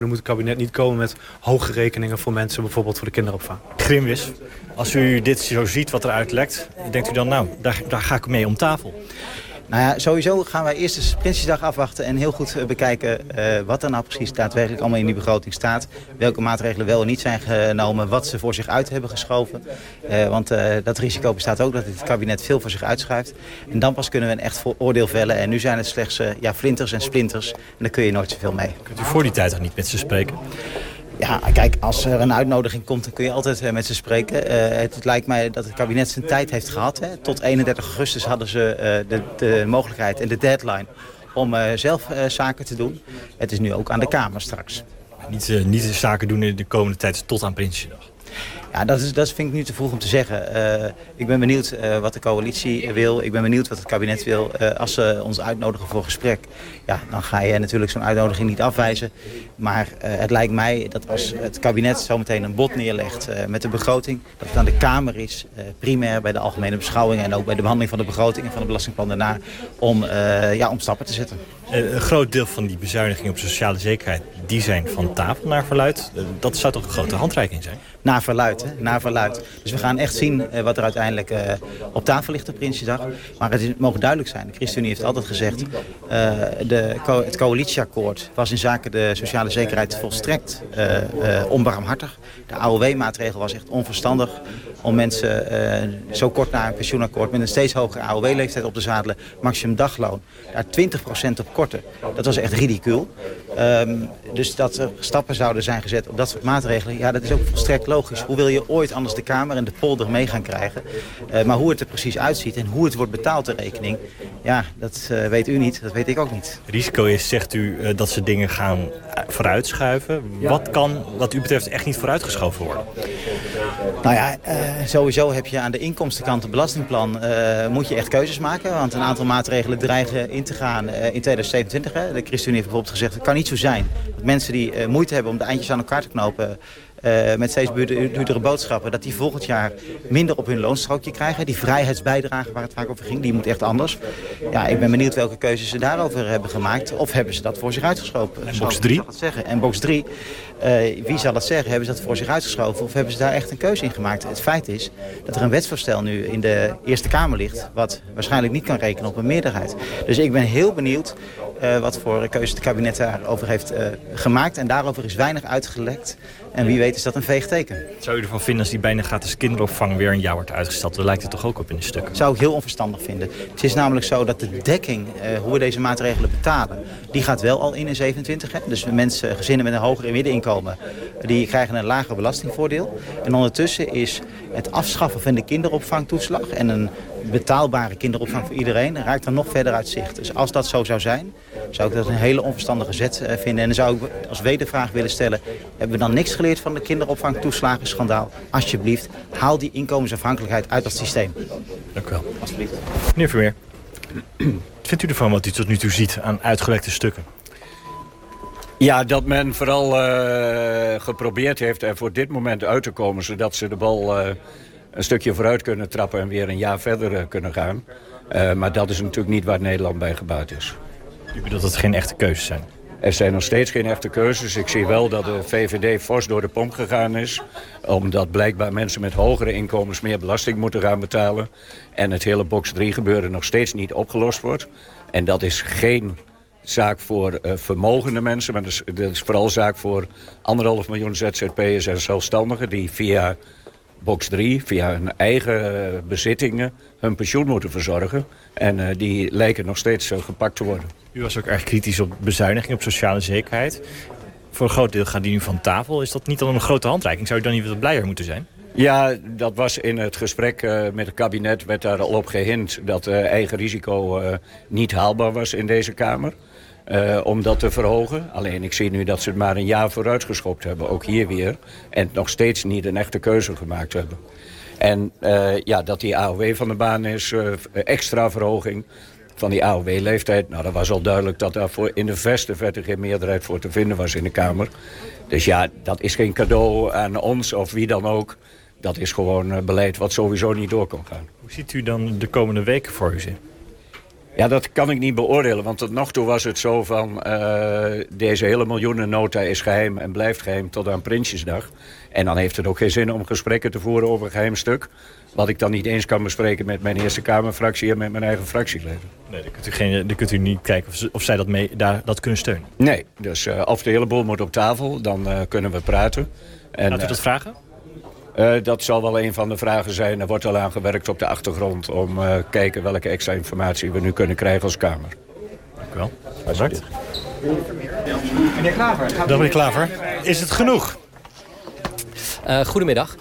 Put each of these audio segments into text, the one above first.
Dan moet het kabinet niet komen met hoge rekeningen voor mensen, bijvoorbeeld voor de kinderopvang. Grimwis, als u dit zo ziet wat eruit lekt, denkt u dan nou, daar ga ik mee om tafel? Nou ja, sowieso gaan wij eerst de Prinsjesdag afwachten en heel goed bekijken wat er nou precies daadwerkelijk allemaal in die begroting staat. Welke maatregelen wel en niet zijn genomen, wat ze voor zich uit hebben geschoven. Want dat risico bestaat ook dat het kabinet veel voor zich uitschuift. En dan pas kunnen we een echt oordeel vellen. En nu zijn het slechts flinters en splinters en daar kun je nooit zoveel mee. Kunt u voor die tijd toch niet met ze spreken? Ja, kijk, als er een uitnodiging komt, dan kun je altijd met ze spreken. Het lijkt mij dat het kabinet zijn tijd heeft gehad. Hè. Tot 31 augustus hadden ze de mogelijkheid en de deadline om zelf zaken te doen. Het is nu ook aan de Kamer straks. Niet de zaken doen in de komende tijd tot aan Prinsjesdag. Ja, dat vind ik nu te vroeg om te zeggen. Ik ben benieuwd wat de coalitie wil. Ik ben benieuwd wat het kabinet wil. Als ze ons uitnodigen voor gesprek, ja, dan ga je natuurlijk zo'n uitnodiging niet afwijzen. Maar het lijkt mij dat als het kabinet zometeen een bod neerlegt met de begroting, dat het aan de Kamer is, primair bij de algemene beschouwing en ook bij de behandeling van de begroting en van het belastingplan daarna, om stappen te zetten. Een groot deel van die bezuinigingen op sociale zekerheid, die zijn van tafel naar verluidt. Dat zou toch een grote handreiking zijn? Naar verluid, hè? Naar verluid. Dus we gaan echt zien wat er uiteindelijk op tafel ligt op Prinsjesdag. Maar het mogen duidelijk zijn. De ChristenUnie heeft altijd gezegd, het coalitieakkoord was in zaken de sociale zekerheid volstrekt onbarmhartig. De AOW-maatregel was echt onverstandig om mensen zo kort na een pensioenakkoord met een steeds hogere AOW-leeftijd op te zadelen, maximum dagloon, daar 20% op korten. Dat was echt ridicuul. Dus dat er stappen zouden zijn gezet op dat soort maatregelen, ja, dat is ook volstrekt logisch. Hoe wil je ooit anders de Kamer en de polder mee gaan krijgen? Maar hoe het er precies uitziet en hoe het wordt betaald, de rekening, ja, dat weet u niet, dat weet ik ook niet. Het risico is, zegt u, dat ze dingen gaan vooruitschuiven. Wat kan, wat u betreft, echt niet vooruitgeschoven worden? Nou ja, sowieso heb je aan de inkomstenkant het belastingplan, moet je echt keuzes maken. Want een aantal maatregelen dreigen in te gaan in 2027. Hè. De ChristenUnie heeft bijvoorbeeld gezegd, het kan niet zo zijn dat mensen die moeite hebben om de eindjes aan elkaar te knopen, met steeds duurdere boodschappen, dat die volgend jaar minder op hun loonstrookje krijgen. Die vrijheidsbijdrage waar het vaak over ging, die moet echt anders. Ja, ik ben benieuwd welke keuzes ze daarover hebben gemaakt. Of hebben ze dat voor zich uitgeschoven? En box 3? En box 3, wie zal het zeggen? Hebben ze dat voor zich uitgeschoven? Of hebben ze daar echt een keuze in gemaakt? Het feit is dat er een wetsvoorstel nu in de Eerste Kamer ligt, wat waarschijnlijk niet kan rekenen op een meerderheid. Dus ik ben heel benieuwd wat voor keuze het kabinet daarover heeft gemaakt. En daarover is weinig uitgelekt. En wie weet is dat een veeg teken. Zou u ervan vinden als die bijna gratis kinderopvang weer een jaar wordt uitgesteld? Daar lijkt het toch ook op in de stukken? Zou ik heel onverstandig vinden. Het is namelijk zo dat de dekking, hoe we deze maatregelen betalen, die gaat wel al in 27. Hè? Dus mensen, gezinnen met een hoger middeninkomen, die krijgen een lager belastingvoordeel. En ondertussen is het afschaffen van de kinderopvangtoeslag en een betaalbare kinderopvang voor iedereen raakt dan nog verder uit zicht. Dus als dat zo zou zijn, zou ik dat een hele onverstandige zet vinden. En dan zou ik als wedervraag willen stellen, hebben we dan niks geleerd van de kinderopvangtoeslagenschandaal? Alsjeblieft, haal die inkomensafhankelijkheid uit dat systeem. Dank u wel. Alsjeblieft. Meneer Vermeer, wat vindt u ervan wat u tot nu toe ziet aan uitgelekte stukken? Ja, dat men vooral geprobeerd heeft er voor dit moment uit te komen, zodat ze de bal een stukje vooruit kunnen trappen en weer een jaar verder kunnen gaan. Maar dat is natuurlijk niet waar Nederland bij gebaat is. U bedoelt dat het geen echte keuzes zijn? Er zijn nog steeds geen echte keuzes. Ik zie wel dat de VVD fors door de pomp gegaan is, omdat blijkbaar mensen met hogere inkomens meer belasting moeten gaan betalen. En het hele box 3 gebeuren nog steeds niet opgelost wordt. En dat is geen zaak voor vermogende mensen, maar dat is vooral zaak voor 1,5 miljoen ZZP'ers en zelfstandigen die via box 3, via hun eigen bezittingen, hun pensioen moeten verzorgen. En die lijken nog steeds gepakt te worden. U was ook erg kritisch op bezuiniging op sociale zekerheid. Voor een groot deel gaat die nu van tafel. Is dat niet dan een grote handreiking? Zou u dan niet wat blijer moeten zijn? Ja, dat was in het gesprek met het kabinet, werd daar al op gehint dat eigen risico niet haalbaar was in deze Kamer. Om dat te verhogen. Alleen ik zie nu dat ze het maar een jaar vooruitgeschopt hebben, ook hier weer. En nog steeds niet een echte keuze gemaakt hebben. En dat die AOW van de baan is, extra verhoging van die AOW-leeftijd. Nou, dat was al duidelijk dat daar in de verste verte geen meerderheid voor te vinden was in de Kamer. Dus ja, dat is geen cadeau aan ons of wie dan ook. Dat is gewoon beleid wat sowieso niet door kan gaan. Hoe ziet u dan de komende weken voor u zitten? Ja, dat kan ik niet beoordelen, want tot nog toe was het zo van... deze hele miljoenennota is geheim en blijft geheim tot aan Prinsjesdag. En dan heeft het ook geen zin om gesprekken te voeren over een geheim stuk... wat ik dan niet eens kan bespreken met mijn Eerste Kamerfractie en met mijn eigen fractieleden. Nee, dan kunt u niet kijken of zij dat kunnen steunen. Nee, dus of de hele boel moet op tafel, dan kunnen we praten. Laat u dat vragen? Dat zal wel een van de vragen zijn. Er wordt al aan gewerkt op de achtergrond om kijken welke extra informatie we nu kunnen krijgen als Kamer. Dank u wel. Bedankt. Meneer Klaver. Dag meneer Klaver. Is het genoeg? Goedemiddag.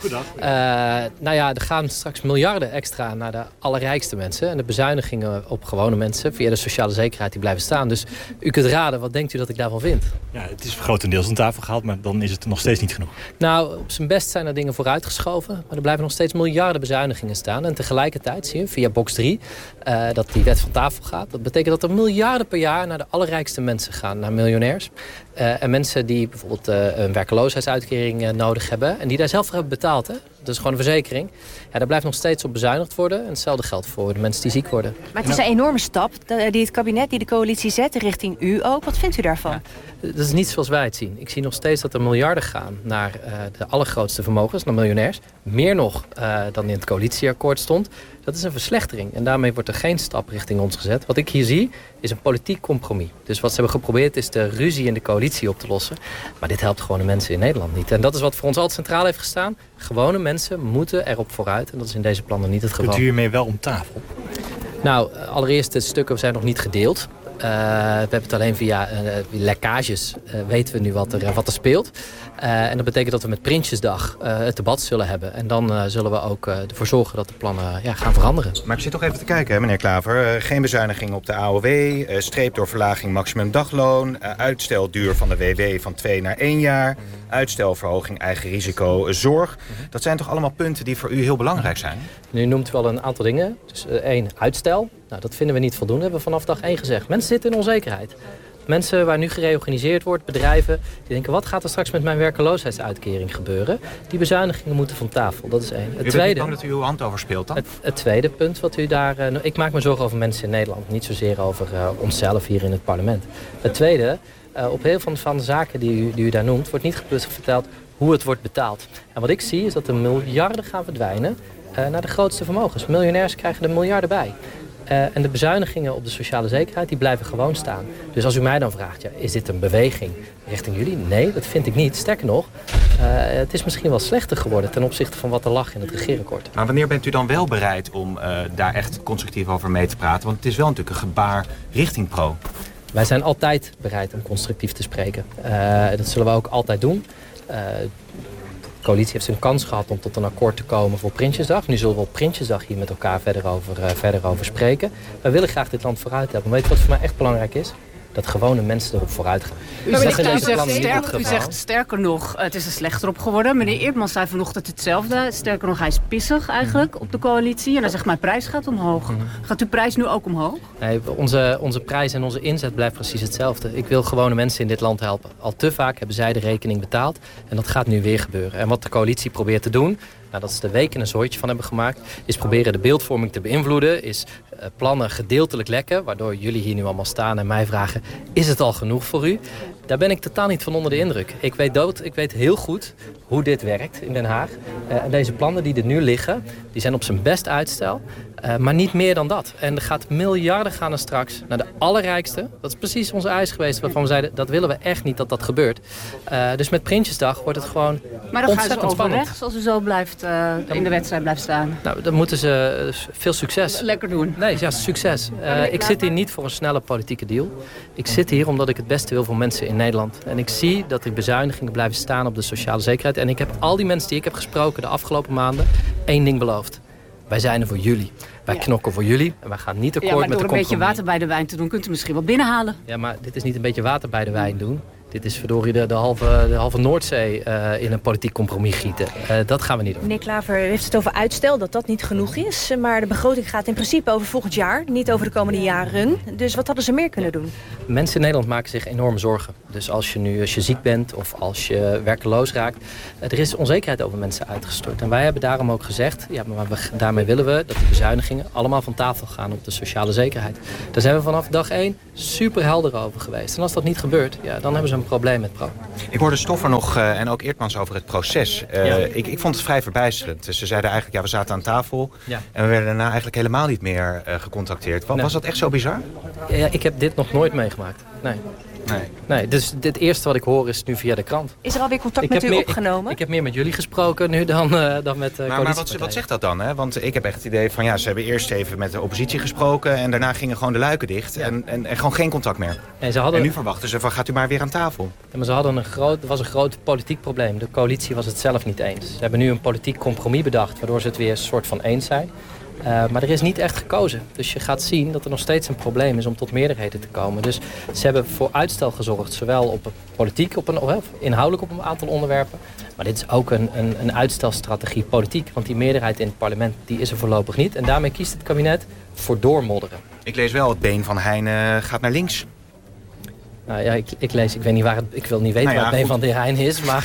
Er gaan straks miljarden extra naar de allerrijkste mensen. En de bezuinigingen op gewone mensen via de sociale zekerheid die blijven staan. Dus u kunt raden, wat denkt u dat ik daarvan vind? Ja, het is grotendeels aan tafel gehaald, maar dan is het nog steeds niet genoeg. Nou, op zijn best zijn er dingen vooruitgeschoven. Maar er blijven nog steeds miljarden bezuinigingen staan. En tegelijkertijd zie je via box 3 dat die wet van tafel gaat. Dat betekent dat er miljarden per jaar naar de allerrijkste mensen gaan. Naar miljonairs. En mensen die bijvoorbeeld een werkloosheidsuitkering nodig hebben. En die daar zelf voor hebben betaald. Hè? Dat is gewoon een verzekering. Ja, daar blijft nog steeds op bezuinigd worden. En hetzelfde geldt voor de mensen die ziek worden. Maar het is een enorme stap die het kabinet, die de coalitie zet richting u ook. Wat vindt u daarvan? Ja, dat is niet zoals wij het zien. Ik zie nog steeds dat er miljarden gaan naar de allergrootste vermogens, naar miljonairs. Meer nog dan in het coalitieakkoord stond. Dat is een verslechtering. En daarmee wordt er geen stap richting ons gezet. Wat ik hier zie is een politiek compromis. Dus wat ze hebben geprobeerd is de ruzie in de coalitie op te lossen. Maar dit helpt gewone mensen in Nederland niet. En dat is wat voor ons altijd centraal heeft gestaan. Gewone mensen moeten erop vooruit. En dat is in deze plannen niet het geval. Kunt u hiermee wel om tafel? Nou, allereerst de stukken zijn nog niet gedeeld. We hebben het alleen via lekkages weten we nu wat er speelt. En dat betekent dat we met Prinsjesdag het debat zullen hebben. En dan zullen we ook ervoor zorgen dat de plannen gaan veranderen. Maar ik zit toch even te kijken, hè, meneer Klaver. Geen bezuiniging op de AOW, streep door verlaging maximum dagloon... uitstelduur van de WW van 2 naar 1 jaar... uitstelverhoging eigen risico zorg. Dat zijn toch allemaal punten die voor u heel belangrijk zijn? Nu noemt u wel een aantal dingen. Dus 1, uitstel. Nou, dat vinden we niet voldoende, hebben we vanaf dag 1 gezegd. Mensen zitten in onzekerheid. Mensen waar nu gereorganiseerd wordt, bedrijven... die denken, wat gaat er straks met mijn werkloosheidsuitkering gebeuren? Die bezuinigingen moeten van tafel, dat is 1. U bent niet bang dat u uw hand overspeelt dan? Het tweede punt wat u daar... ik maak me zorgen over mensen in Nederland. Niet zozeer over onszelf hier in het parlement. Het tweede, op heel veel van de zaken die u daar noemt... wordt niet verteld hoe het wordt betaald. En wat ik zie is dat er miljarden gaan verdwijnen... naar de grootste vermogens. Miljonairs krijgen er miljarden bij. En de bezuinigingen op de sociale zekerheid die blijven gewoon staan. Dus als u mij dan vraagt, is dit een beweging richting jullie? Nee, dat vind ik niet. Sterker nog, het is misschien wel slechter geworden... ten opzichte van wat er lag in het regeerakkoord. Maar wanneer bent u dan wel bereid om daar echt constructief over mee te praten? Want het is wel natuurlijk een gebaar richting pro. Wij zijn altijd bereid om constructief te spreken. Dat zullen we ook altijd doen. De coalitie heeft zijn kans gehad om tot een akkoord te komen voor Prinsjesdag. Nu zullen we op Prinsjesdag hier met elkaar verder over spreken. Wij willen graag dit land vooruit hebben. Weet je wat voor mij echt belangrijk is? Dat gewone mensen erop vooruit gaan. U zegt sterker nog, het is er slechter op geworden. Meneer Eerdmans zei vanochtend hetzelfde. Sterker nog, hij is pissig eigenlijk op de coalitie. En hij zegt, mijn prijs gaat omhoog. Gaat uw prijs nu ook omhoog? Nee, onze prijs en onze inzet blijft precies hetzelfde. Ik wil gewone mensen in dit land helpen. Al te vaak hebben zij de rekening betaald. En dat gaat nu weer gebeuren. En wat de coalitie probeert te doen... Nou, dat ze er weken een zooitje van hebben gemaakt... is proberen de beeldvorming te beïnvloeden... is plannen gedeeltelijk lekken... waardoor jullie hier nu allemaal staan en mij vragen... is het al genoeg voor u? Daar ben ik totaal niet van onder de indruk. Ik weet heel goed hoe dit werkt in Den Haag. En deze plannen die er nu liggen... die zijn op zijn best uitstel... maar niet meer dan dat. En er gaat miljarden gaan er straks naar de allerrijkste. Dat is precies onze eis geweest waarvan we zeiden... dat willen we echt niet dat dat gebeurt. Dus met Prinsjesdag wordt het gewoon maar dan ontzettend gaan ze spannend. overrechts als u zo blijft in de wedstrijd blijft staan. Nou, dan moeten ze veel succes. Lekker doen. Nee, ja, succes. Ik zit hier niet voor een snelle politieke deal. Ik zit hier omdat ik het beste wil voor mensen in Nederland. En ik zie dat die bezuinigingen blijven staan op de sociale zekerheid. En ik heb al die mensen die ik heb gesproken de afgelopen maanden 1 ding beloofd. Wij zijn er voor jullie. Wij knokken voor jullie en wij gaan niet akkoord met de compromis. Maar door een beetje water bij de wijn te doen, kunt u misschien wel binnenhalen. Ja, maar dit is niet een beetje water bij de wijn doen. Dit is verdorie de halve Noordzee in een politiek compromis gieten. Dat gaan we niet doen. Meneer Klaver heeft het over uitstel, dat niet genoeg is. Maar de begroting gaat in principe over volgend jaar, niet over de komende jaren. Dus wat hadden ze meer kunnen doen? Mensen in Nederland maken zich enorme zorgen. Dus als je ziek bent of als je werkeloos raakt, er is onzekerheid over mensen uitgestort. En wij hebben daarom ook gezegd, daarmee willen we dat de bezuinigingen allemaal van tafel gaan op de sociale zekerheid. Daar zijn we vanaf dag 1 super helder over geweest. En als dat niet gebeurt, dan hebben ze een probleem met Pro. Ik hoorde Stoffer nog en ook Eertmans over het proces. Ik vond het vrij verbijsterend. Ze zeiden eigenlijk, we zaten aan tafel en we werden daarna eigenlijk helemaal niet meer gecontacteerd. Was dat echt zo bizar? Ja, ik heb dit nog nooit meegemaakt. Nee, dus het eerste wat ik hoor is nu via de krant. Is er alweer contact met u opgenomen? Ik heb meer met jullie gesproken nu dan met Maar wat zegt dat dan? Hè? Want ik heb echt het idee van ze hebben eerst even met de oppositie gesproken en daarna gingen gewoon de luiken dicht en gewoon geen contact meer. En nu verwachten ze van gaat u maar weer aan tafel. Ja, maar er was een groot politiek probleem. De coalitie was het zelf niet eens. Ze hebben nu een politiek compromis bedacht waardoor ze het weer een soort van eens zijn. Maar er is niet echt gekozen. Dus je gaat zien dat er nog steeds een probleem is om tot meerderheden te komen. Dus ze hebben voor uitstel gezorgd. Zowel op politiek, inhoudelijk op een aantal onderwerpen. Maar dit is ook een uitstelstrategie politiek. Want die meerderheid in het parlement die is er voorlopig niet. En daarmee kiest het kabinet voor doormodderen. Ik lees wel, het been van Heijn gaat naar links. Nou ja, ik weet niet ik wil niet weten waar het been van de heer Heijn is, maar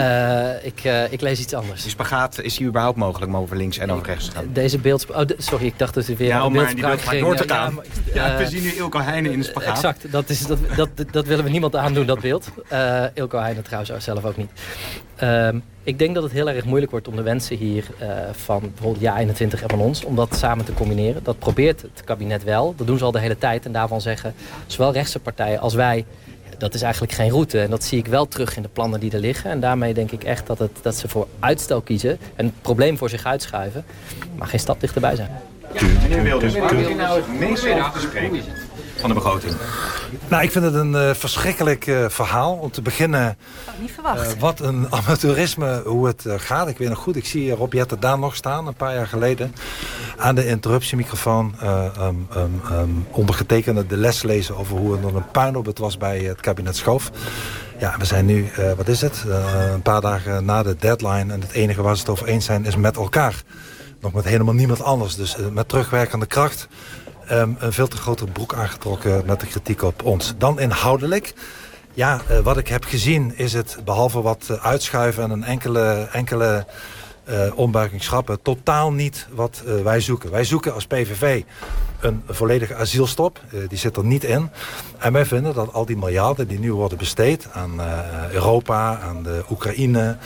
ik lees iets anders. Die spagaat, is die überhaupt mogelijk om over links en over rechts te gaan? Deze sorry, ik dacht dat u weer om maar die beeldspraak door te gaan. We zien nu Ilko Heijnen in de spagaat. Exact, dat willen we niemand aandoen, dat beeld. Ilko Heijnen trouwens zelf ook niet. Ik denk dat het heel erg moeilijk wordt om de wensen hier van bijvoorbeeld JA21 en van ons, om dat samen te combineren. Dat probeert het kabinet wel. Dat doen ze al de hele tijd. En daarvan zeggen zowel rechtse partijen als wij, dat is eigenlijk geen route. En dat zie ik wel terug in de plannen die er liggen. En daarmee denk ik echt dat ze voor uitstel kiezen en het probleem voor zich uitschuiven, maar geen stap dichterbij zijn. Meneer Wilders, waar wil u nou het meest over bespreken van de begroting? Nou, ik vind het een verschrikkelijk verhaal. Om te beginnen, niet verwacht. Wat een amateurisme, hoe het gaat. Ik weet nog goed, ik zie Rob Jetten daar nog staan, een paar jaar geleden. Aan de interruptiemicrofoon, ondergetekende de les lezen over hoe er een puinhoop het was bij het kabinet Schoof. Ja, we zijn nu, wat is het, een paar dagen na de deadline. En het enige waar ze het over eens zijn is met elkaar. Nog met helemaal niemand anders. Dus met terugwerkende kracht. Een veel te grotere broek aangetrokken met de kritiek op ons. Dan inhoudelijk. Ja, wat ik heb gezien is het, behalve wat uitschuiven en een enkele ombuiging schrappen, totaal niet wat wij zoeken. Wij zoeken als PVV een volledige asielstop. Die zit er niet in. En wij vinden dat al die miljarden die nu worden besteed aan Europa, aan de Oekraïne,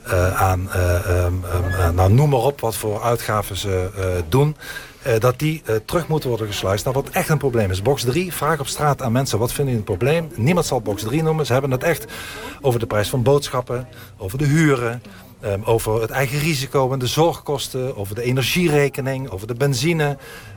nou, noem maar op wat voor uitgaven ze doen, dat die terug moeten worden gesluist naar wat echt een probleem is. Box 3, vraag op straat aan mensen, wat vinden jullie een probleem? Niemand zal box 3 noemen. Ze hebben het echt over de prijs van boodschappen, over de huren, over het eigen risico en de zorgkosten, over de energierekening, over de benzine,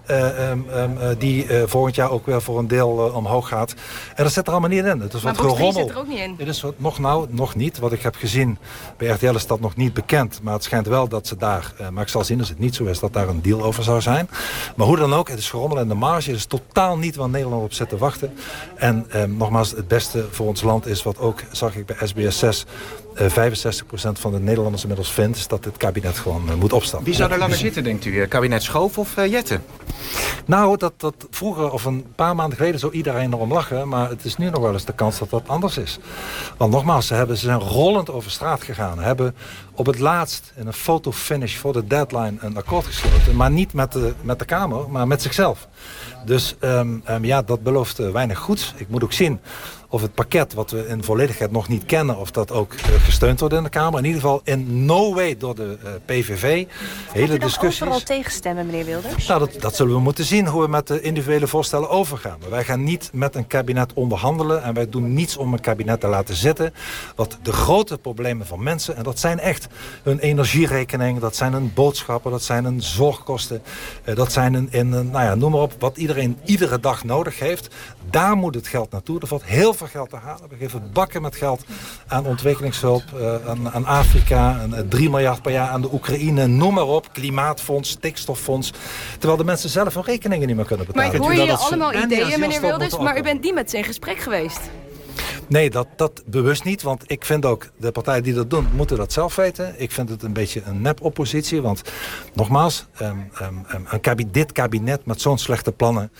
die volgend jaar ook weer voor een deel omhoog gaat. En dat zit er allemaal niet in. Het is maar wat gerommel. zit er ook niet in. Het is nog niet. Wat ik heb gezien bij RTL is dat nog niet bekend. Maar het schijnt wel dat ze daar, maar ik zal zien als het niet zo is, dat daar een deal over zou zijn. Maar hoe dan ook, het is gerommel in de marge. Het is totaal niet waar Nederland op zit te wachten. En nogmaals, het beste voor ons land is wat ook, zag ik bij SBS 6, 65% van de Nederlanders inmiddels vindt, is dat dit kabinet gewoon moet opstappen. Wie zou er langer zitten, denkt u? Kabinet Schoof of Jetten? Nou, dat vroeger of een paar maanden geleden zou iedereen erom lachen. Maar het is nu nog wel eens de kans dat dat anders is. Want nogmaals, ze zijn rollend over straat gegaan. Hebben op het laatst in een fotofinish voor de deadline een akkoord gesloten. Maar niet met de Kamer, maar met zichzelf. Dus ja, dat belooft weinig goeds. Ik moet ook zien of het pakket wat we in volledigheid nog niet kennen, of dat ook gesteund wordt in de Kamer. In ieder geval in no way door de PVV. Hele discussies. Overal tegenstemmen, meneer Wilders? Nou, dat zullen we moeten zien, hoe we met de individuele voorstellen overgaan. Maar wij gaan niet met een kabinet onderhandelen en wij doen niets om een kabinet te laten zitten. Wat de grote problemen van mensen, en dat zijn echt hun energierekening, dat zijn hun boodschappen, dat zijn hun zorgkosten, dat zijn nou ja, noem maar op, wat iedereen iedere dag nodig heeft. Daar moet het geld naartoe. Er valt heel veel geld te halen. We geven bakken met geld aan ontwikkelingshulp, aan Afrika, 3 miljard per jaar aan de Oekraïne, noem maar op. Klimaatfonds, stikstoffonds. Terwijl de mensen zelf hun rekeningen niet meer kunnen betalen. Maar ik hoor je allemaal ideeën, meneer Wilders, maar u bent niet met ze in gesprek geweest. Nee, dat bewust niet. Want ik vind ook, de partijen die dat doen, moeten dat zelf weten. Ik vind het een beetje een nep-oppositie. Want nogmaals, dit kabinet met zo'n slechte plannen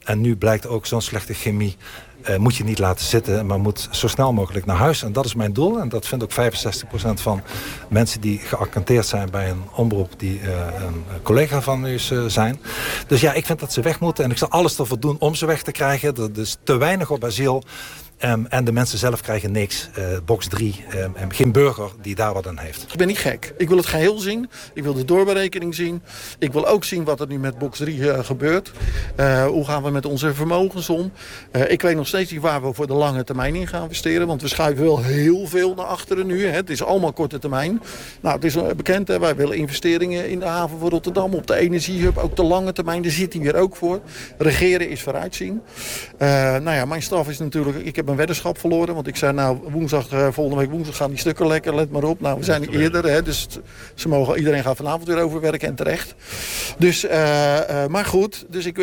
En nu blijkt ook zo'n slechte chemie moet je niet laten zitten, maar moet zo snel mogelijk naar huis. En dat is mijn doel. En dat vindt ook 65% van mensen die geaccenteerd zijn bij een omroep die een collega van u zijn. Dus ja, ik vind dat ze weg moeten. En ik zal alles ervoor doen om ze weg te krijgen. Er is te weinig op asiel. En de mensen zelf krijgen niks. Box 3. En geen burger die daar wat aan heeft. Ik ben niet gek. Ik wil het geheel zien. Ik wil de doorberekening zien. Ik wil ook zien wat er nu met box 3 gebeurt. Hoe gaan we met onze vermogens om? Ik weet nog steeds niet waar we voor de lange termijn in gaan investeren. Want we schuiven wel heel veel naar achteren nu. Hè. Het is allemaal korte termijn. Nou, het is bekend. Hè. Wij willen investeringen in de haven van Rotterdam. Op de energiehub. Ook de lange termijn. Daar zit hij weer ook voor. Regeren is vooruitzien. Nou ja, mijn staf is natuurlijk... Ik heb een weddenschap verloren. Want ik zei, nou, volgende week woensdag gaan die stukken lekker, let maar op. Nou, we zijn eerder, hè, dus iedereen gaat vanavond weer overwerken en terecht. Dus, maar goed, dus ik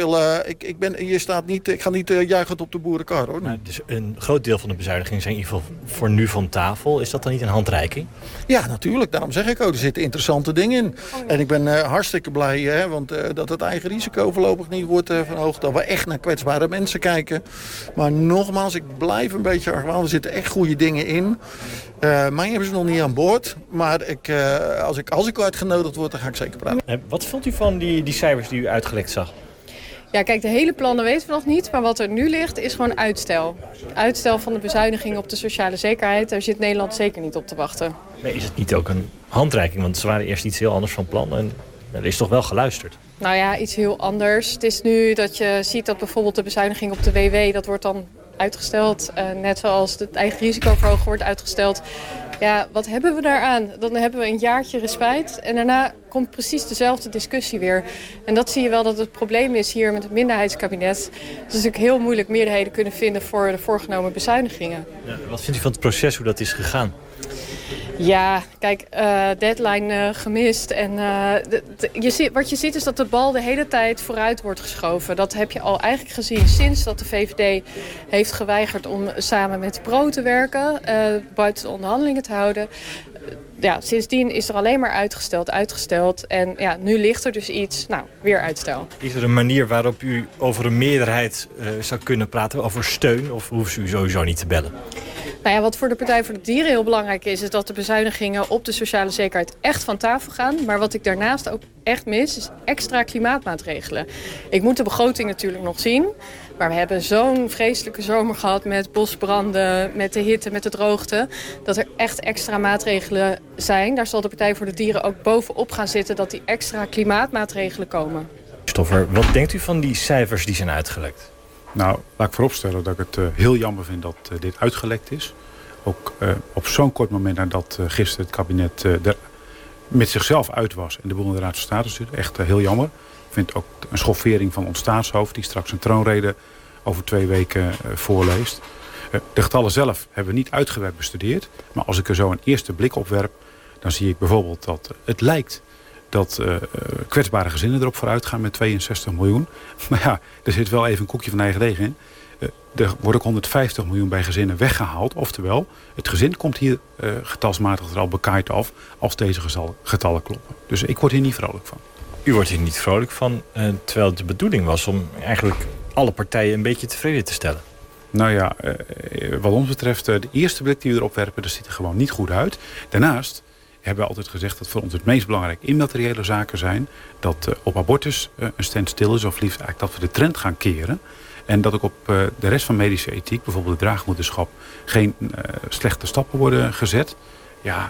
ga niet juichend op de boerenkar, hoor. Nou, dus een groot deel van de bezuinigingen zijn in ieder geval voor nu van tafel. Is dat dan niet een handreiking? Ja, natuurlijk. Daarom zeg ik ook, er zitten interessante dingen in. En ik ben hartstikke blij, hè, want dat het eigen risico voorlopig niet wordt verhoogd. Dat we echt naar kwetsbare mensen kijken. Maar nogmaals, ik blijf een beetje argwaan. Er zitten echt goede dingen in. Mij hebben ze nog niet aan boord. Maar als ik uitgenodigd word, dan ga ik zeker praten. Wat vond u van die cijfers die u uitgelekt zag? Ja, kijk, de hele plannen weten we nog niet. Maar wat er nu ligt, is gewoon uitstel. Uitstel van de bezuiniging op de sociale zekerheid. Daar zit Nederland zeker niet op te wachten. Maar is het niet ook een handreiking? Want ze waren eerst iets heel anders van plan. En er is toch wel geluisterd? Nou ja, iets heel anders. Het is nu dat je ziet dat bijvoorbeeld de bezuiniging op de WW... dat wordt dan uitgesteld. Net zoals het eigen risicoverhogen wordt uitgesteld. Ja, wat hebben we daaraan? Dan hebben we een jaartje respijt. En daarna komt precies dezelfde discussie weer. En dat zie je wel dat het probleem is hier met het minderheidskabinet. Het is natuurlijk heel moeilijk meerderheden kunnen vinden voor de voorgenomen bezuinigingen. Ja, wat vindt u van het proces, hoe dat is gegaan? Ja, kijk, deadline gemist. En wat je ziet is dat de bal de hele tijd vooruit wordt geschoven. Dat heb je al eigenlijk gezien sinds dat de VVD heeft geweigerd om samen met Pro te werken. Buiten de onderhandelingen te houden. Ja, sindsdien is er alleen maar uitgesteld. En ja, nu ligt er dus iets. Nou, weer uitstel. Is er een manier waarop u over een meerderheid zou kunnen praten? Over steun? Of hoeft u sowieso niet te bellen? Nou ja, wat voor de Partij voor de Dieren heel belangrijk is dat de bezuinigingen op de sociale zekerheid echt van tafel gaan. Maar wat ik daarnaast ook echt mis, is extra klimaatmaatregelen. Ik moet de begroting natuurlijk nog zien. Maar we hebben zo'n vreselijke zomer gehad met bosbranden, met de hitte, met de droogte. Dat er echt extra maatregelen zijn. Daar zal de Partij voor de Dieren ook bovenop gaan zitten dat die extra klimaatmaatregelen komen. Stoffer, wat denkt u van die cijfers die zijn uitgelekt? Nou, laat ik vooropstellen dat ik het heel jammer vind dat dit uitgelekt is. Ook op zo'n kort moment nadat gisteren het kabinet er met zichzelf uit was en de boel in de Raad van State stuurde. Echt heel jammer. Ik vind ook een schoffering van ons staatshoofd die straks een troonrede over 2 weken voorleest. De getallen zelf hebben we niet uitgebreid bestudeerd. Maar als ik er zo een eerste blik op werp, dan zie ik bijvoorbeeld dat het lijkt dat kwetsbare gezinnen erop vooruit gaan met 62 miljoen. Maar ja, er zit wel even een koekje van eigen deeg in. Er wordt ook 150 miljoen bij gezinnen weggehaald. Oftewel, het gezin komt hier getalsmatig er al bekaaid af als deze getallen kloppen. Dus ik word hier niet vrolijk van. U wordt hier niet vrolijk van, terwijl het de bedoeling was om eigenlijk alle partijen een beetje tevreden te stellen. Nou ja, wat ons betreft, de eerste blik die we erop werpen, dat ziet er gewoon niet goed uit. Daarnaast hebben we altijd gezegd dat voor ons het meest belangrijke immateriële zaken zijn. Dat op abortus een standstill is, of liefst eigenlijk dat we de trend gaan keren. En dat ook op de rest van medische ethiek, bijvoorbeeld het draagmoederschap, geen slechte stappen worden gezet. Ja,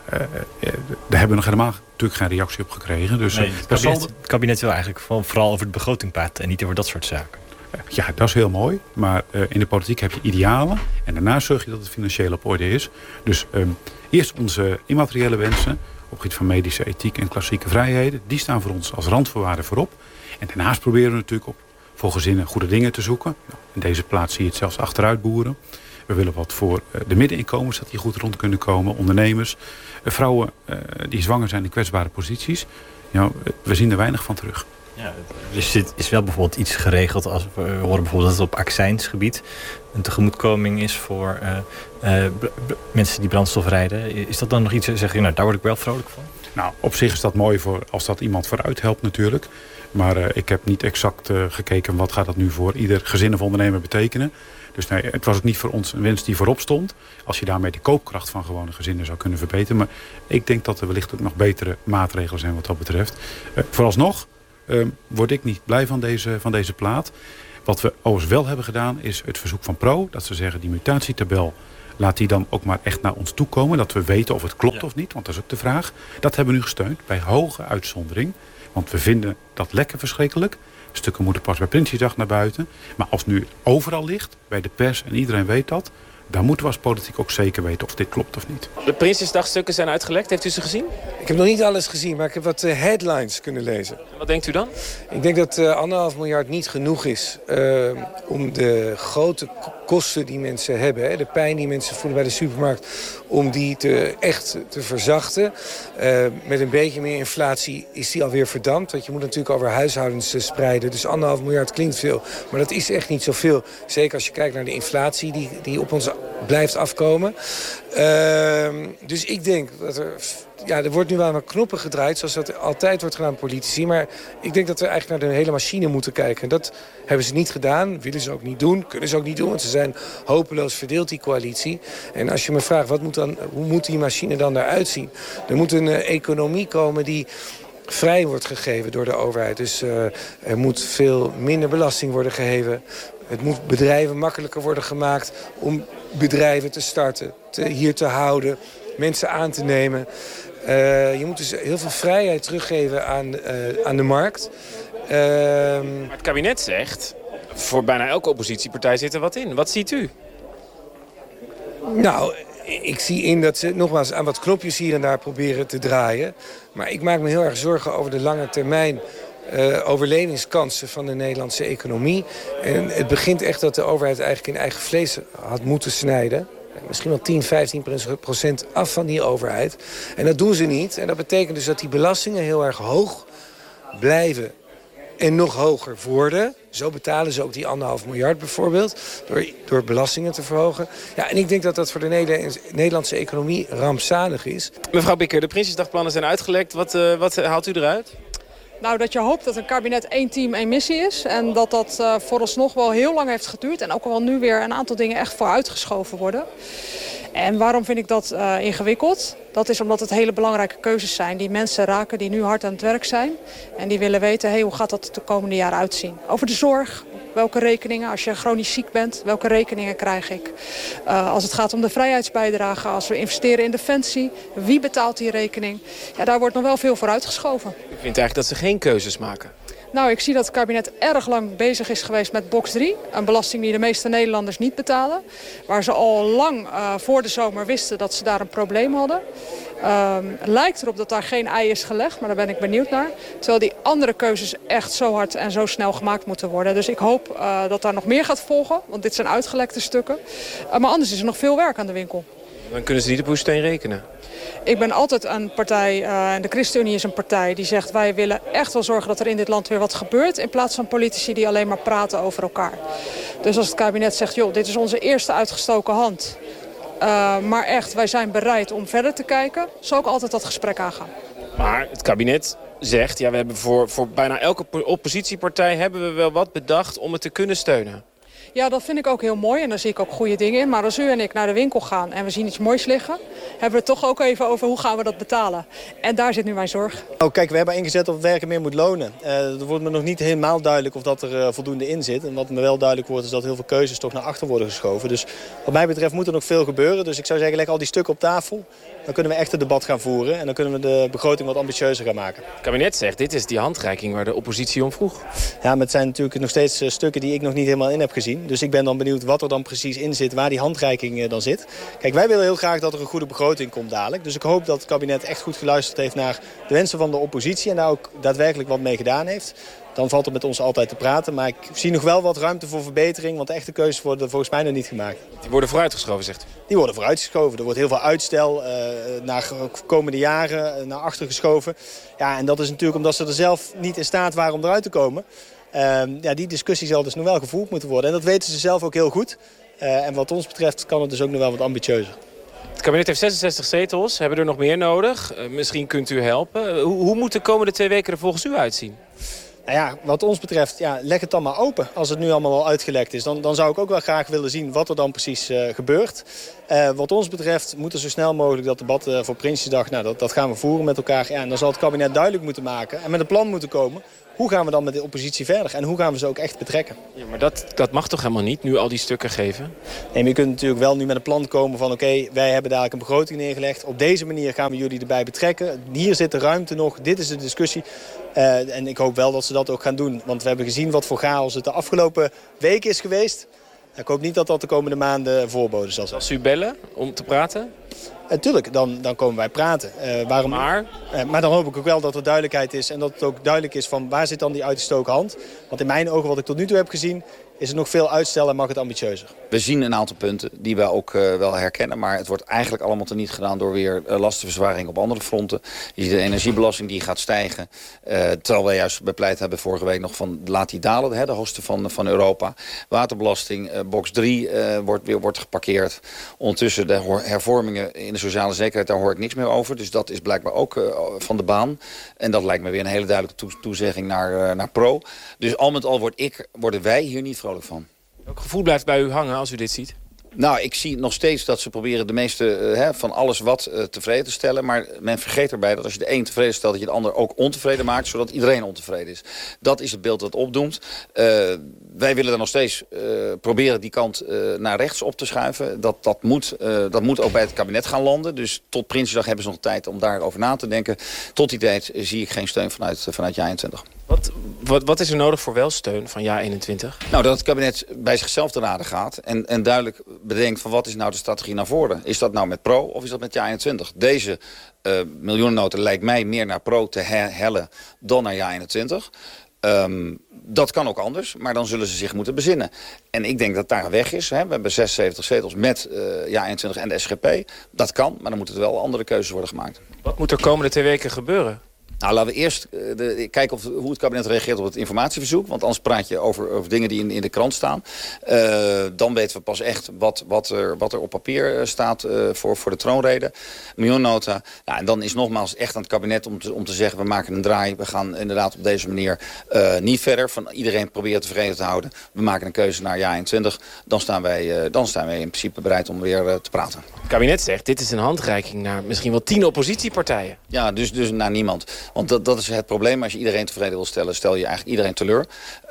daar hebben we nog helemaal natuurlijk geen reactie op gekregen. Dus, nee, het kabinet wil eigenlijk vooral over het begroting praten en niet over dat soort zaken. Ja, dat is heel mooi. Maar in de politiek heb je idealen. En daarna zorg je dat het financieel op orde is. Dus eerst onze immateriële wensen op het gebied van medische ethiek en klassieke vrijheden. Die staan voor ons als randvoorwaarden voorop. En daarnaast proberen we natuurlijk voor gezinnen goede dingen te zoeken. Nou, in deze plaats zie je het zelfs achteruit boeren. We willen wat voor de middeninkomens, dat die goed rond kunnen komen. Ondernemers, vrouwen die zwanger zijn in kwetsbare posities. Ja, we zien er weinig van terug. Ja, dus dit is wel bijvoorbeeld iets geregeld. Als we horen bijvoorbeeld dat het op accijnsgebied een tegemoetkoming is voor mensen die brandstof rijden. Is dat dan nog iets, zeg je, nou, daar word ik wel vrolijk van? Nou, op zich is dat mooi als dat iemand vooruit helpt natuurlijk. Maar ik heb niet exact gekeken wat gaat dat nu voor ieder gezin of ondernemer betekenen. Dus nee, het was ook niet voor ons een wens die voorop stond. Als je daarmee de koopkracht van gewone gezinnen zou kunnen verbeteren. Maar ik denk dat er wellicht ook nog betere maatregelen zijn wat dat betreft. Vooralsnog word ik niet blij van deze plaat. Wat we overigens wel hebben gedaan is het verzoek van Pro. Dat ze zeggen die mutatietabel, laat die dan ook maar echt naar ons toe komen. Dat we weten of het klopt of niet, want dat is ook de vraag. Dat hebben we nu gesteund bij hoge uitzondering. Want we vinden dat lekker verschrikkelijk. Stukken moeten pas bij Prinsjesdag naar buiten. Maar als het nu overal ligt, bij de pers en iedereen weet dat, dan moeten we als politiek ook zeker weten of dit klopt of niet. De Prinsjesdagstukken zijn uitgelekt. Heeft u ze gezien? Ik heb nog niet alles gezien, maar ik heb wat headlines kunnen lezen. En wat denkt u dan? Ik denk dat 1,5 miljard niet genoeg is om de grote kosten die mensen hebben, de pijn die mensen voelen bij de supermarkt, om die echt te verzachten. Met een beetje meer inflatie is die alweer verdampt. Want je moet natuurlijk over huishoudens spreiden. Dus 1,5 miljard klinkt veel, maar dat is echt niet zoveel. Zeker als je kijkt naar de inflatie die op ons blijft afkomen. Dus ik denk dat er wordt nu wel aan knoppen gedraaid, zoals dat altijd wordt gedaan door politici. Maar ik denk dat we eigenlijk naar de hele machine moeten kijken. En dat hebben ze niet gedaan, willen ze ook niet doen, kunnen ze ook niet doen. Want ze zijn hopeloos verdeeld, die coalitie. En als je me vraagt, hoe moet die machine dan eruit zien? Er moet een economie komen die vrij wordt gegeven door de overheid. Dus er moet veel minder belasting worden geheven. Het moet bedrijven makkelijker worden gemaakt om bedrijven te starten, hier te houden, mensen aan te nemen. Je moet dus heel veel vrijheid teruggeven aan de markt. Maar het kabinet zegt, voor bijna elke oppositiepartij zit er wat in. Wat ziet u? Nou, ik zie in dat ze nogmaals aan wat knopjes hier en daar proberen te draaien. Maar ik maak me heel erg zorgen over de lange termijn overlevingskansen van de Nederlandse economie. En het begint echt dat de overheid eigenlijk in eigen vlees had moeten snijden. Misschien wel 10-15% af van die overheid. En dat doen ze niet. En dat betekent dus dat die belastingen heel erg hoog blijven. En nog hoger worden. Zo betalen ze ook die 1,5 miljard bijvoorbeeld. Door belastingen te verhogen. Ja, en ik denk dat dat voor de Nederlandse economie rampzalig is. Mevrouw Bikker, de Prinsjesdagplannen zijn uitgelekt. Wat haalt u eruit? Nou, dat je hoopt dat een kabinet 1 team, 1 missie is. En dat vooralsnog wel heel lang heeft geduurd. En ook wel nu weer een aantal dingen echt vooruitgeschoven worden. En waarom vind ik dat ingewikkeld? Dat is omdat het hele belangrijke keuzes zijn die mensen raken die nu hard aan het werk zijn. En die willen weten, hoe gaat dat de komende jaren uitzien? Over de zorg, welke rekeningen, als je chronisch ziek bent, welke rekeningen krijg ik? Als het gaat om de vrijheidsbijdrage, als we investeren in defensie, wie betaalt die rekening? Ja, daar wordt nog wel veel voor uitgeschoven. U vindt eigenlijk dat ze geen keuzes maken? Nou, ik zie dat het kabinet erg lang bezig is geweest met box 3. Een belasting die de meeste Nederlanders niet betalen. Waar ze al lang voor de zomer wisten dat ze daar een probleem hadden. Lijkt erop dat daar geen ei is gelegd, maar daar ben ik benieuwd naar. Terwijl die andere keuzes echt zo hard en zo snel gemaakt moeten worden. Dus ik hoop dat daar nog meer gaat volgen, want dit zijn uitgelekte stukken. Maar anders is er nog veel werk aan de winkel. Dan kunnen ze niet op uw steen rekenen. Ik ben altijd een partij, en de ChristenUnie is een partij die zegt, wij willen echt wel zorgen dat er in dit land weer wat gebeurt. In plaats van politici die alleen maar praten over elkaar. Dus als het kabinet zegt, joh, dit is onze eerste uitgestoken hand. Maar echt, wij zijn bereid om verder te kijken. Zal ik altijd dat gesprek aangaan. Maar het kabinet zegt, ja, we hebben voor bijna elke oppositiepartij hebben we wel wat bedacht om het te kunnen steunen. Ja, dat vind ik ook heel mooi en daar zie ik ook goede dingen in. Maar als u en ik naar de winkel gaan en we zien iets moois liggen, hebben we het toch ook even over hoe gaan we dat betalen. En daar zit nu mijn zorg. Oh, kijk, we hebben ingezet dat het werken meer moet lonen. Er wordt me nog niet helemaal duidelijk of dat er voldoende in zit. En wat me wel duidelijk wordt is dat heel veel keuzes toch naar achter worden geschoven. Dus wat mij betreft moet er nog veel gebeuren. Dus ik zou zeggen, leg al die stukken op tafel. Dan kunnen we echt een debat gaan voeren. En dan kunnen we de begroting wat ambitieuzer gaan maken. Het kabinet zegt, dit is die handreiking waar de oppositie om vroeg. Ja, maar het zijn natuurlijk nog steeds stukken die ik nog niet helemaal in heb gezien. Dus ik ben dan benieuwd wat er dan precies in zit, waar die handreiking dan zit. Kijk, wij willen heel graag dat er een goede begroting komt dadelijk. Dus ik hoop dat het kabinet echt goed geluisterd heeft naar de wensen van de oppositie. En daar ook daadwerkelijk wat mee gedaan heeft. Dan valt het met ons altijd te praten. Maar ik zie nog wel wat ruimte voor verbetering. Want de echte keuzes worden volgens mij nog niet gemaakt. Die worden vooruitgeschoven, zegt u? Die worden vooruitgeschoven. Er wordt heel veel uitstel naar komende jaren naar achter geschoven. Ja, en dat is natuurlijk omdat ze er zelf niet in staat waren om eruit te komen. Die discussie zal dus nog wel gevoerd moeten worden. En dat weten ze zelf ook heel goed. En wat ons betreft kan het dus ook nog wel wat ambitieuzer. Het kabinet heeft 66 zetels, hebben er nog meer nodig. Misschien kunt u helpen. Hoe moet de komende 2 weken er volgens u uitzien? Nou ja, wat ons betreft, leg het dan maar open. Als het nu allemaal al uitgelekt is, dan zou ik ook wel graag willen zien wat er dan precies gebeurt. Wat ons betreft moet er zo snel mogelijk dat debat voor Prinsjesdag, dat gaan we voeren met elkaar. Ja, en dan zal het kabinet duidelijk moeten maken en met een plan moeten komen. Hoe gaan we dan met de oppositie verder? En hoe gaan we ze ook echt betrekken? Ja, maar dat mag toch helemaal niet, nu al die stukken geven? Nee, maar je kunt natuurlijk wel nu met een plan komen van oké, wij hebben dadelijk een begroting neergelegd. Op deze manier gaan we jullie erbij betrekken. Hier zit de ruimte nog, dit is de discussie. En ik hoop wel dat ze dat ook gaan doen. Want we hebben gezien wat voor chaos het de afgelopen week is geweest. Ik hoop niet dat dat de komende maanden voorbode zal zijn. Als u bellen om te praten? Tuurlijk, dan komen wij praten. Maar dan hoop ik ook wel dat er duidelijkheid is. En dat het ook duidelijk is van waar zit dan die uitgestoken hand. Want in mijn ogen, wat ik tot nu toe heb gezien, is er nog veel uitstel en mag het ambitieuzer. We zien een aantal punten die we ook wel herkennen. Maar het wordt eigenlijk allemaal teniet gedaan door weer lastenverzwaring op andere fronten. Je ziet de energiebelasting die gaat stijgen. Terwijl wij juist bepleit hebben vorige week nog van laat die dalen. De hoogste van Europa. Waterbelasting, box 3 wordt geparkeerd. Ondertussen de hervormingen in de sociale zekerheid, daar hoor ik niks meer over. Dus dat is blijkbaar ook van de baan. En dat lijkt me weer een hele duidelijke toezegging naar Pro. Dus al met al worden wij hier niet vrolijk van. Welk gevoel blijft bij u hangen als u dit ziet? Nou, ik zie nog steeds dat ze proberen de meeste van alles wat tevreden te stellen. Maar men vergeet erbij dat als je de een tevreden stelt, dat je de ander ook ontevreden maakt, zodat iedereen ontevreden is. Dat is het beeld dat opdoemt. Wij willen dan nog steeds proberen die kant naar rechts op te schuiven. Dat moet ook bij het kabinet gaan landen. Dus tot Prinsjesdag hebben ze nog tijd om daarover na te denken. Tot die tijd zie ik geen steun vanuit JA21. Wat is er nodig voor wel steun van JA21? Nou, dat het kabinet bij zichzelf te raden gaat en duidelijk bedenkt van wat is nou de strategie naar voren. Is dat nou met Pro of is dat met JA21? Deze miljoenennota lijkt mij meer naar Pro te hellen dan naar JA21. Dat kan ook anders, maar dan zullen ze zich moeten bezinnen. En ik denk dat daar een weg is. We hebben 76 zetels met JA21 en de SGP. Dat kan, maar dan moeten er wel andere keuzes worden gemaakt. Wat moet er komende 2 weken gebeuren? Nou, laten we eerst kijken hoe het kabinet reageert op het informatieverzoek. Want anders praat je over dingen die in de krant staan. Dan weten we pas echt wat er op papier staat voor de troonrede. Miljoennota. Nou, en dan is nogmaals echt aan het kabinet om te zeggen, we maken een draai. We gaan inderdaad op deze manier niet verder. Van iedereen proberen tevreden te houden. We maken een keuze naar JA21. Dan staan wij in principe bereid om weer te praten. Het kabinet zegt, dit is een handreiking naar misschien wel 10 oppositiepartijen. Ja, dus naar niemand. Want dat is het probleem. Als je iedereen tevreden wil stellen, stel je eigenlijk iedereen teleur.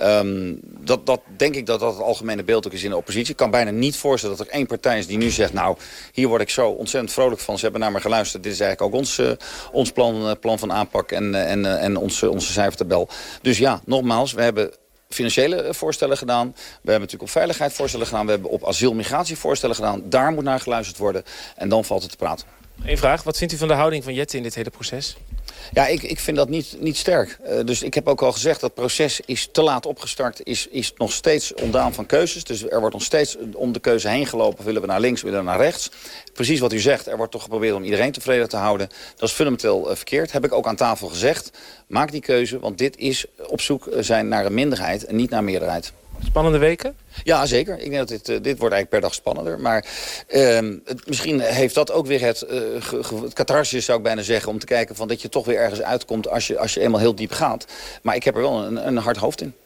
Dat denk ik dat het algemene beeld ook is in de oppositie. Ik kan bijna niet voorstellen dat er één partij is die nu zegt, nou, hier word ik zo ontzettend vrolijk van. Ze hebben naar me geluisterd. Dit is eigenlijk ook ons plan van aanpak en onze cijfertabel. Dus ja, nogmaals, we hebben financiële voorstellen gedaan. We hebben natuurlijk op veiligheid voorstellen gedaan. We hebben op asiel-migratie voorstellen gedaan. Daar moet naar geluisterd worden. En dan valt het te praten. Eén vraag. Wat vindt u van de houding van Jette in dit hele proces? Ja, ik vind dat niet sterk. Dus ik heb ook al gezegd, dat proces is te laat opgestart. Is nog steeds ontdaan van keuzes. Dus er wordt nog steeds om de keuze heen gelopen. Willen we naar links, willen we naar rechts? Precies wat u zegt, er wordt toch geprobeerd om iedereen tevreden te houden. Dat is fundamenteel verkeerd. Heb ik ook aan tafel gezegd. Maak die keuze, want dit is op zoek zijn naar een minderheid en niet naar meerderheid. Spannende weken? Ja, zeker. Ik denk dat dit wordt eigenlijk per dag spannender. Maar misschien heeft dat ook weer het catharsis, zou ik bijna zeggen, om te kijken van dat je toch weer ergens uitkomt als je eenmaal heel diep gaat. Maar ik heb er wel een hard hoofd in.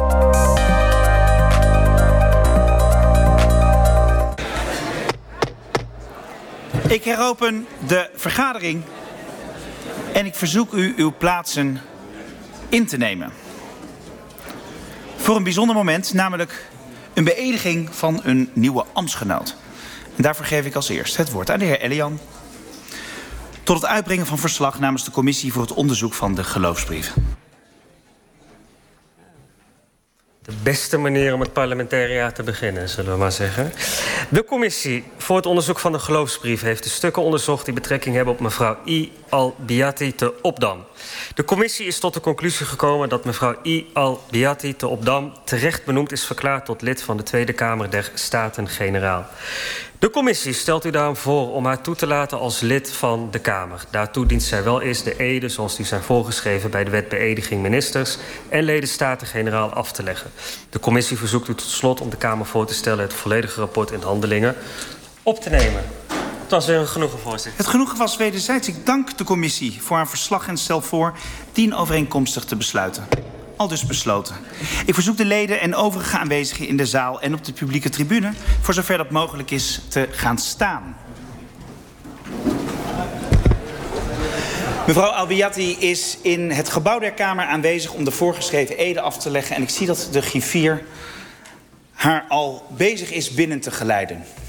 Ik heropen de vergadering en ik verzoek u uw plaatsen in te nemen. Voor een bijzonder moment, namelijk een beëdiging van een nieuwe ambtsgenoot. En daarvoor geef ik als eerst het woord aan de heer Elian. Tot het uitbrengen van verslag namens de commissie voor het onderzoek van de geloofsbrieven. De beste manier om het parlementaire jaar te beginnen, zullen we maar zeggen. De commissie voor het onderzoek van de geloofsbrief heeft de stukken onderzocht die betrekking hebben op mevrouw I. Al-Biati te Obdam. De commissie is tot de conclusie gekomen dat mevrouw I. Al-Biati te Obdam terecht benoemd is verklaard tot lid van de Tweede Kamer der Staten-Generaal. De commissie stelt u daarom voor om haar toe te laten als lid van de Kamer. Daartoe dient zij wel eerst de ede, zoals die zijn voorgeschreven bij de wet beëdiging ministers en leden Staten-Generaal af te leggen. De commissie verzoekt u tot slot om de Kamer voor te stellen het volledige rapport in handelingen op te nemen. Het was weer een genoegen, voorzitter. Het genoegen was wederzijds. Ik dank de commissie voor haar verslag en stel voor dienovereenkomstig te besluiten. Aldus besloten. Ik verzoek de leden en overige aanwezigen in de zaal en op de publieke tribune, voor zover dat mogelijk is, te gaan staan. Mevrouw Albiati is in het gebouw der Kamer aanwezig om de voorgeschreven ede af te leggen. En ik zie dat de griffier haar al bezig is binnen te geleiden.